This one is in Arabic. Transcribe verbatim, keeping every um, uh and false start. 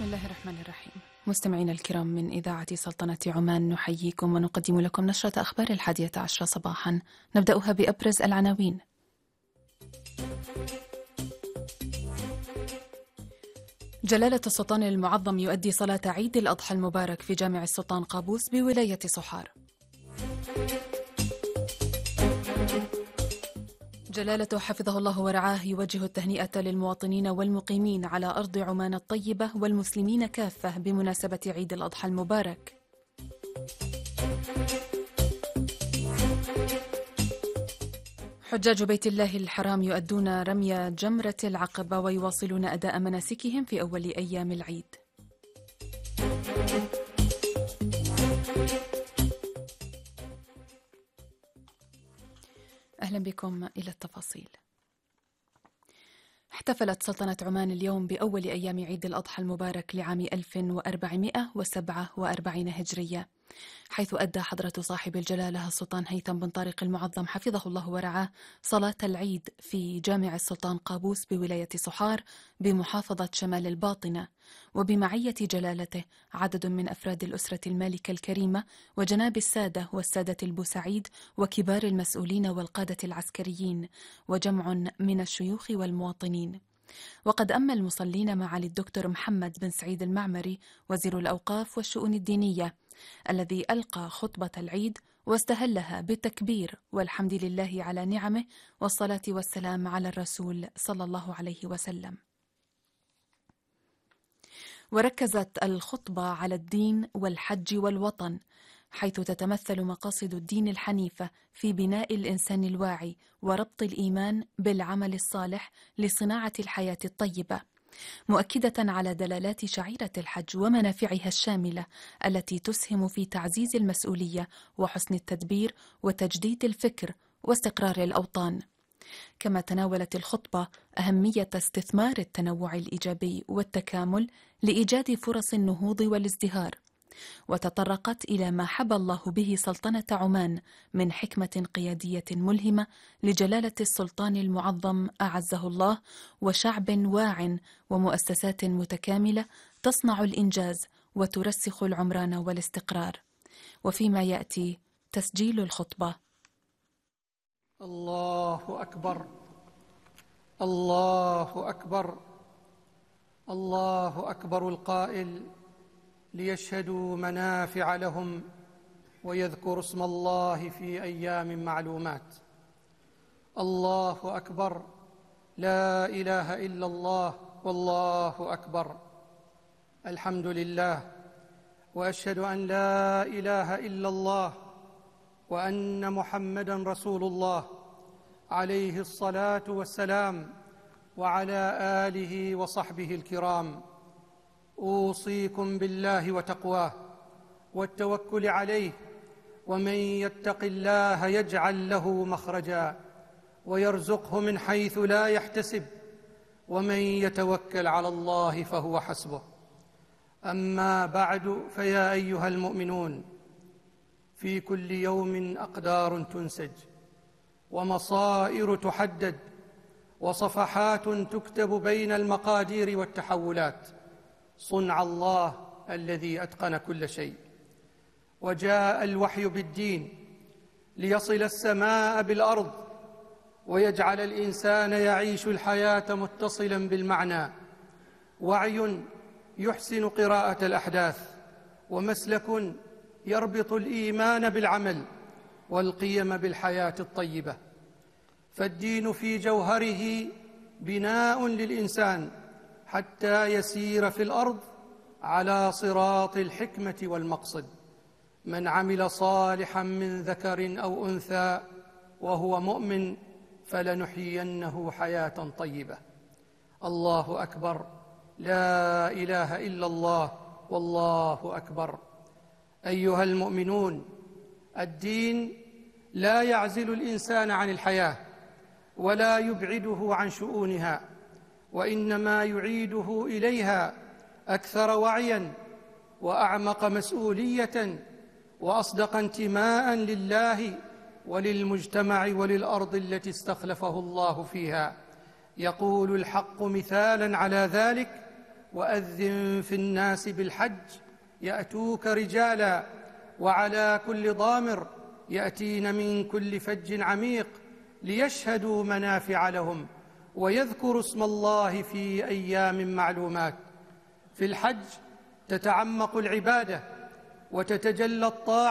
الله الرحمن الرحيم. مستمعينا الكرام من إذاعة سلطنة عمان، نحييكم ونقدم لكم نشرة أخبار الحادية عشرة صباحا، نبدأها بأبرز العناوين. جلالة السلطان المعظم يؤدي صلاة عيد الأضحى المبارك في جامع السلطان قابوس بولاية صحار. جلالته حفظه الله ورعاه يوجه التهنئة للمواطنين والمقيمين على أرض عمان الطيبة والمسلمين كافة بمناسبة عيد الأضحى المبارك. حجاج بيت الله الحرام يؤدون رمي جمرة العقبة ويواصلون أداء مناسكهم في أول أيام العيد. أهلا بكم إلى التفاصيل. احتفلت سلطنة عمان اليوم بأول أيام عيد الأضحى المبارك لعام ألف وأربعمائة وسبعة وأربعين هجرية، حيث أدى حضرة صاحب الجلالة السلطان هيثم بن طارق المعظم حفظه الله ورعاه صلاة العيد في جامع السلطان قابوس بولاية صحار بمحافظة شمال الباطنة، وبمعية جلالته عدد من أفراد الأسرة المالكة الكريمة وجناب السادة والسادة البوسعيد وكبار المسؤولين والقادة العسكريين وجمع من الشيوخ والمواطنين. وقد أما المصلين معالي الدكتور محمد بن سعيد المعمري وزير الأوقاف والشؤون الدينية، الذي ألقى خطبة العيد واستهلها بالتكبير والحمد لله على نعمه والصلاة والسلام على الرسول صلى الله عليه وسلم. وركزت الخطبة على الدين والحج والوطن، حيث تتمثل مقاصد الدين الحنيفة في بناء الإنسان الواعي وربط الإيمان بالعمل الصالح لصناعة الحياة الطيبة، مؤكدة على دلالات شعيرة الحج ومنافعها الشاملة التي تسهم في تعزيز المسؤولية وحسن التدبير وتجديد الفكر واستقرار الأوطان. كما تناولت الخطبة أهمية استثمار التنوع الإيجابي والتكامل لإيجاد فرص النهوض والازدهار، وتطرقت إلى ما حبى الله به سلطنة عمان من حكمة قيادية ملهمة لجلالة السلطان المعظم أعزه الله، وشعب واع ومؤسسات متكاملة تصنع الإنجاز وترسخ العمران والاستقرار. وفيما يأتي تسجيل الخطبة. الله أكبر، الله أكبر، الله أكبر القائل: ليشهدوا منافع لهم ويذكروا اسم الله في أيام معلومات. الله أكبر، لا إله إلا الله، والله أكبر. الحمد لله، وأشهد أن لا إله إلا الله وأن محمدًا رسول الله عليه الصلاة والسلام، وعلى آله وصحبه الكرام. أوصيكم بالله وتقواه والتوكل عليه، ومن يتق الله يجعل له مخرجا ويرزقه من حيث لا يحتسب، ومن يتوكل على الله فهو حسبه. أما بعد، فيا أيها المؤمنون، في كل يوم أقدار تنسج ومصائر تحدد وصفحات تكتب بين المقادير والتحولات، صنع الله الذي أتقن كل شيء. وجاء الوحي بالدين ليصل السماء بالأرض ويجعل الإنسان يعيش الحياة متصلا بالمعنى، وعي يحسن قراءة الأحداث، ومسلك يربط الإيمان بالعمل والقيم بالحياة الطيبة. فالدين في جوهره بناء للإنسان حتى يسير في الأرض على صراط الحكمة والمقصد. من عمل صالحا من ذكر أو أنثى وهو مؤمن فلنحيينه حياة طيبة. الله أكبر، لا إله إلا الله، والله أكبر. أيها المؤمنون، الدين لا يعزل الإنسان عن الحياة ولا يبعده عن شؤونها، وإنما يعيده إليها أكثر وعياً وأعمق مسؤولية وأصدق انتماءً لله وللمجتمع وللأرض التي استخلفه الله فيها. يقول الحق مثالاً على ذلك: وأذن في الناس بالحج يأتوك رجالا وعلى كل ضامر يأتين من كل فج عميق ليشهدوا منافع لهم ويذكروا اسم الله في أيام معلومات. في الحج تتعمق العبادة وتتجلى الطاعة